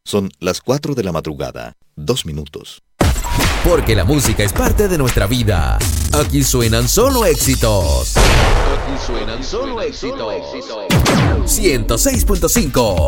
Son las 4 de la madrugada, 2 minutos. Porque la música es parte de nuestra vida. Aquí suenan solo éxitos. Aquí suenan solo éxitos. 106.5